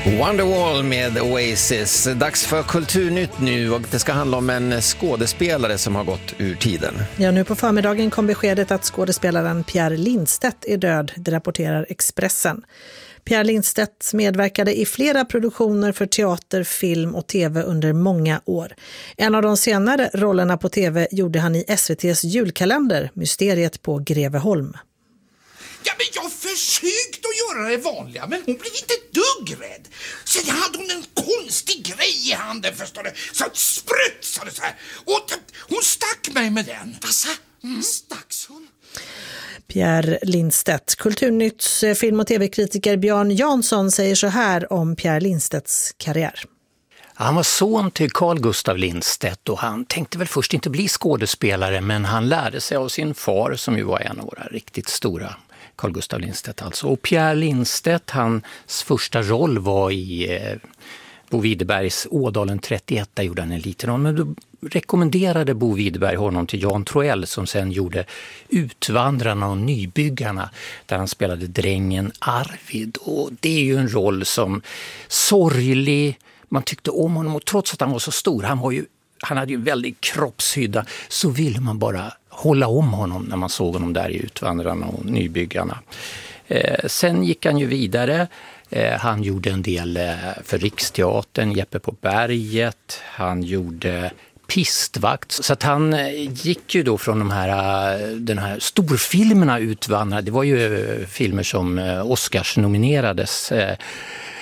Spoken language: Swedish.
Wonderwall med Oasis. Dags för Kulturnytt nu och det ska handla om en skådespelare som har gått ur tiden. Ja, nu på förmiddagen kom beskedet att skådespelaren Pierre Lindstedt är död, det rapporterar Expressen. Pierre Lindstedt medverkade i flera produktioner för teater, film och tv under många år. En av de senare rollerna på tv gjorde han i SVT:s julkalender, Mysteriet på Greveholm. Ja, men jag försökte att göra det vanliga, men hon blev inte dugg rädd. Sen hade hon en konstig grej i handen, förstår du. Så sprutsade så här. Och hon stack mig med den. Vad stacks hon? Pierre Lindstedt. Kulturnytts film- och tv-kritiker Björn Jansson säger så här om Pierre Lindstedts karriär. Han var son till Carl Gustav Lindstedt och han tänkte väl först inte bli skådespelare, men han lärde sig av sin far som ju var en av våra riktigt stora, Carl Gustav Lindstedt alltså. Och Pierre Lindstedt, hans första roll var i Bo Widerbergs Ådalen 31, där gjorde han en liten roll. Men då rekommenderade Bo Widerberg honom till Jan Troell som sen gjorde Utvandrarna och Nybyggarna, där han spelade drängen Arvid. Och det är ju en roll som sorglig, man tyckte om honom och trots att han var så stor, han hade ju en väldigt kroppshydda, så ville man bara hålla om honom när man såg honom där i Utvandrarna och Nybyggarna. Sen gick han ju vidare. Han gjorde en del för Riksteatern, Jeppe på berget. Han gjorde Pistvakt. Så att han gick ju då från den här storfilmerna Utvandrarna. Det var ju filmer som Oscars nominerades.